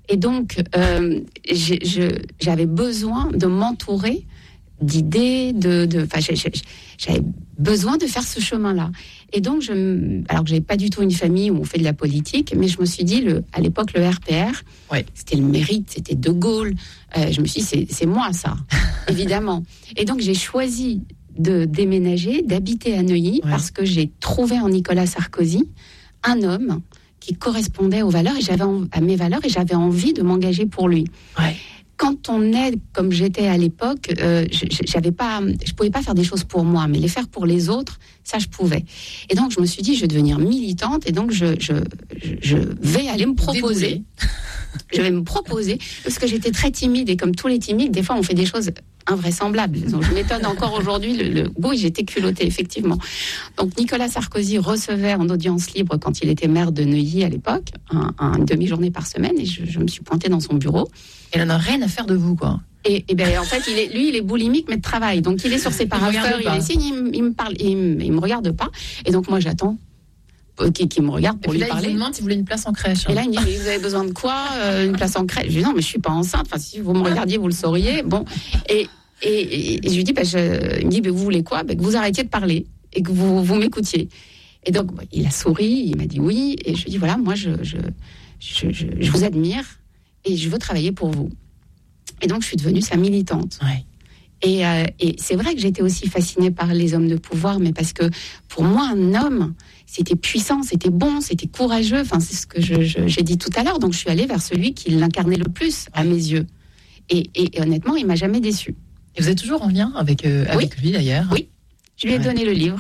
Et donc, euh, j'ai, je, j'avais besoin de m'entourer d'idées, de, de, enfin, j'ai, j'ai, j'avais besoin de faire ce chemin-là. Et donc, je, alors que j'avais pas du tout une famille où on fait de la politique, mais je me suis dit, le, à l'époque, le R P R, ouais. c'était le mérite, c'était De Gaulle. Euh, je me suis dit, c'est, c'est moi ça, évidemment. Et donc, j'ai choisi de déménager, d'habiter à Neuilly, ouais. parce que j'ai trouvé en Nicolas Sarkozy un homme qui correspondait aux valeurs et j'avais en, à mes valeurs et j'avais envie de m'engager pour lui. Ouais. Quand on est comme j'étais à l'époque, euh, j'avais pas, je pouvais pas faire des choses pour moi, mais les faire pour les autres, ça je pouvais. Et donc je me suis dit, je vais devenir militante et donc je je je vais aller me proposer. Je vais me proposer parce que j'étais très timide et comme tous les timides, des fois on fait des choses invraisemblables. Donc je m'étonne encore aujourd'hui. Le, le... Oui, j'étais culottée effectivement. Donc Nicolas Sarkozy recevait en audience libre quand il était maire de Neuilly à l'époque, un, un, une demi-journée par semaine et je, je me suis pointée dans son bureau. Il en a rien à faire de vous, quoi. Et, et ben en fait, il est, lui, il est boulimique mais de travail. Donc il est sur ses parapheurs, il, il est signe, il, il me parle, il, il me regarde pas. Et donc moi j'attends. Qui, qui me regarde pour et puis lui là, parler. Il vous demande si vous voulez une place en crèche. Hein. Et là, il me dit, mais vous avez besoin de quoi euh, une place en crèche? Je lui dis, non, mais je suis pas enceinte. Enfin, si vous me regardiez, vous le sauriez. Bon. Et, et, et, et je lui dis, bah, je, il me dit, bah, vous voulez quoi? Bah, que vous arrêtiez de parler et que vous, vous m'écoutiez. Et donc, bah, il a souri, il m'a dit oui. Et je lui dis, voilà, moi, je, je, je, je, je vous admire et je veux travailler pour vous. Et donc, je suis devenue sa militante. Ouais. Et, euh, et c'est vrai que j'étais aussi fascinée par les hommes de pouvoir, mais parce que pour moi, un homme, c'était puissant, c'était bon, c'était courageux. Enfin, c'est ce que je, je, j'ai dit tout à l'heure. Donc, je suis allée vers celui qui l'incarnait le plus à mes yeux. Et, et, et honnêtement, il m'a jamais déçue. Et vous êtes toujours en lien avec, euh, avec oui. lui, d'ailleurs? Oui, je lui ai ouais. donné le livre.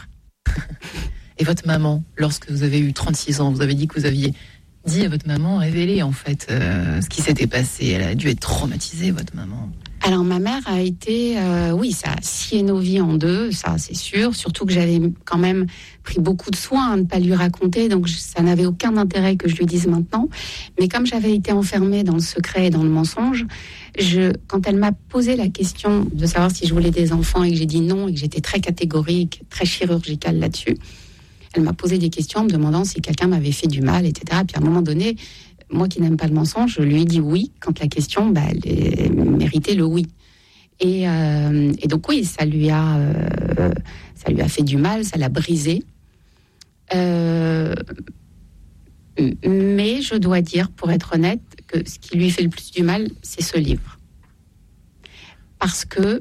Et votre maman, lorsque vous avez eu trente-six ans, vous avez dit que vous aviez dit à votre maman, révélé en fait euh, ce qui s'était passé. Elle a dû être traumatisée, votre maman. Alors ma mère a été, euh, oui, ça a scié nos vies en deux, ça c'est sûr. Surtout que j'avais quand même pris beaucoup de soin à ne pas lui raconter, donc ça n'avait aucun intérêt que je lui dise maintenant. Mais comme j'avais été enfermée dans le secret et dans le mensonge, je, quand elle m'a posé la question de savoir si je voulais des enfants et que j'ai dit non et que j'étais très catégorique, très chirurgicale là-dessus, elle m'a posé des questions en me demandant si quelqu'un m'avait fait du mal, et cetera. Puis à un moment donné, moi qui n'aime pas le mensonge, je lui ai dit oui quand la question, bah, elle méritait le oui. Et, euh, et donc oui, ça lui a, euh, ça lui a fait du mal, ça l'a brisé. Euh, mais je dois dire, pour être honnête, que ce qui lui fait le plus du mal, c'est ce livre. Parce que,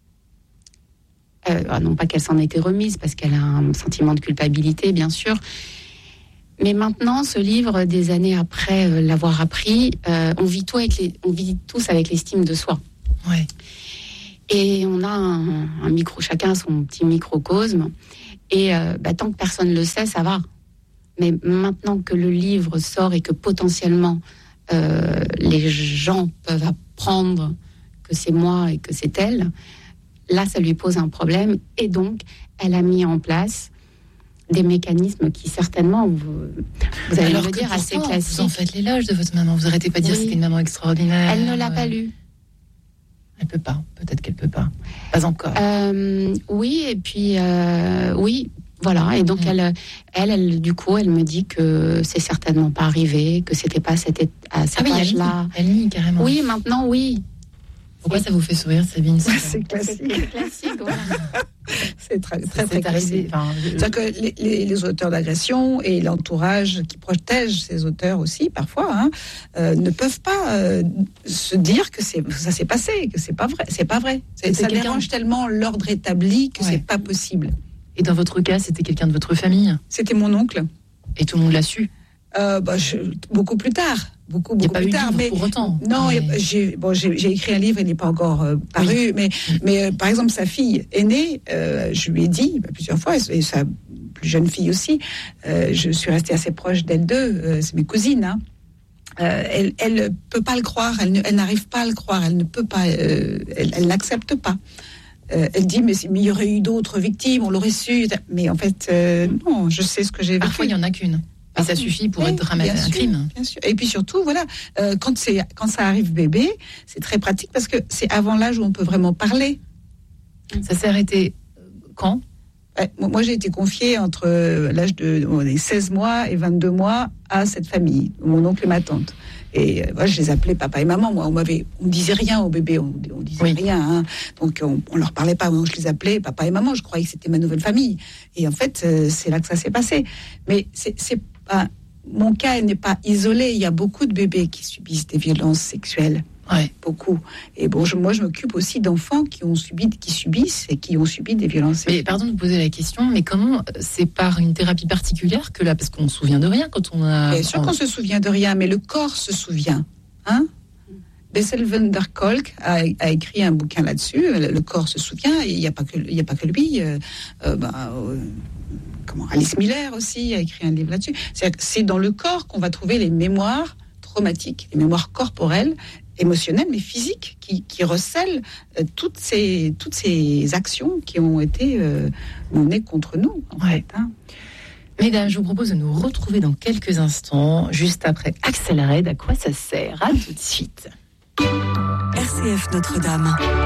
euh, non pas qu'elle s'en était remise, parce qu'elle a un sentiment de culpabilité, bien sûr. Mais maintenant, ce livre, des années après euh, l'avoir appris, euh, on vit tout avec les, on vit tous avec l'estime de soi. Ouais. Et on a un, un micro, chacun son petit microcosme. Et euh, bah, tant que personne ne le sait, ça va. Mais maintenant que le livre sort et que potentiellement euh, les gens peuvent apprendre que c'est moi et que c'est elle, là, ça lui pose un problème. Et donc, elle a mis en place des mécanismes qui certainement, vous, vous allez Alors me dire, assez classiques. Vous en faites l'éloge de votre maman. Vous n'arrêtez pas de dire oui. que c'était une maman extraordinaire. Elle ne l'a ouais. pas lu. Elle peut pas. Peut-être qu'elle peut pas. Pas encore. Euh, oui, et puis euh, oui, voilà. Et donc mmh. elle, elle, elle, du coup, elle me dit que c'est certainement pas arrivé, que c'était pas à cet, à cet ah oui, âge-là. Elle nie, elle nie carrément. Oui, maintenant, oui. Pourquoi ça vous fait sourire, Sabine? C'est, c'est classique. C'est classique, voilà. C'est très, très, c'est très classique. Enfin, je... C'est-à-dire que les, les, les auteurs d'agression et l'entourage qui protège ces auteurs aussi, parfois, hein, euh, ne peuvent pas euh, se dire que c'est, ça s'est passé, que c'est pas vrai. C'est pas vrai. C'est, ça quelqu'un... dérange tellement l'ordre établi que ouais. c'est pas possible. Et dans votre cas, c'était quelqu'un de votre famille? C'était mon oncle. Et tout le monde l'a su? Euh, bah, je, beaucoup plus tard, beaucoup beaucoup plus tard. Mais pour autant. Non, mais... j'ai, bon, j'ai, j'ai écrit un livre, il n'est pas encore euh, paru, oui. mais mais euh, par exemple sa fille aînée, euh, je lui ai dit bah, plusieurs fois, et sa plus jeune fille aussi, euh, je suis restée assez proche d'elles deux, euh, c'est mes cousines. Hein. Euh, elle elle peut pas le croire, elle, ne, elle n'arrive pas à le croire, elle ne peut pas, euh, elle, elle n'accepte pas. Euh, elle dit mais, mais il y aurait eu d'autres victimes, on l'aurait su. Mais en fait euh, non, je sais ce que j'ai vécu. Parfois il y en a qu'une. Et ça suffit pour oui, être dramatique, un crime. Bien sûr. Et puis surtout, voilà, euh, quand, c'est, quand ça arrive bébé, c'est très pratique parce que c'est avant l'âge où on peut vraiment parler. Ça s'est arrêté quand? Ouais, moi, j'ai été confiée entre l'âge de seize mois et vingt-deux mois à cette famille, mon oncle et ma tante. Et euh, moi, je les appelais papa et maman. Moi, on m'avait, on disait rien aux bébés, on, on disait oui. rien. Hein. Donc, on, on leur parlait pas. Moi, je les appelais papa et maman. Je croyais que c'était ma nouvelle famille. Et en fait, euh, c'est là que ça s'est passé. Mais c'est, c'est pas, mon cas n'est pas isolé. Il y a beaucoup de bébés qui subissent des violences sexuelles. Ouais. Beaucoup. Et bon, je, moi, je m'occupe aussi d'enfants qui ont subi, qui subissent et qui ont subi des violences sexuelles. Mais pardon de vous poser la question, mais comment c'est par une thérapie particulière que là, parce qu'on se souvient de rien quand on a. Bien sûr qu'on se souvient de rien, mais le corps se souvient, hein. Bessel van der Kolk a, a écrit un bouquin là-dessus. Le, le corps se souvient. Il n'y a pas que, il y a pas que lui. Euh, euh, bah, euh, comment Alice Miller aussi a écrit un livre là-dessus. C'est, c'est dans le corps qu'on va trouver les mémoires traumatiques, les mémoires corporelles, émotionnelles, mais physiques, qui, qui recèlent euh, toutes ces toutes ces actions qui ont été euh, menées contre nous. En ouais. fait, hein. Mesdames, je vous propose de nous retrouver dans quelques instants, juste après Axel Red. À quoi ça sert? À tout de suite. R C F Notre-Dame.